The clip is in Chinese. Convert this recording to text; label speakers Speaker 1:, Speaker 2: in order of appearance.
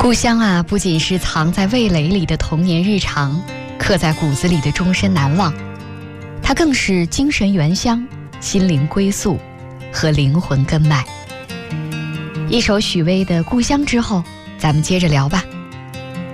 Speaker 1: 故乡啊，不仅是藏在味蕾里的童年日常，刻在骨子里的终身难忘，它更是精神原乡、心灵归宿和灵魂根脉。一首许巍的《故乡》之后，咱们接着聊吧。